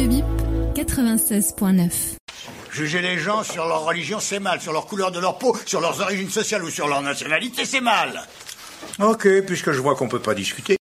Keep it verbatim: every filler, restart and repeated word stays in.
Radio Bip quatre-vingt-seize neuf. Juger les gens sur leur religion, c'est mal. Sur leur couleur de leur peau, sur leurs origines sociales ou sur leur nationalité, c'est mal. Ok, puisque je vois qu'on peut pas discuter.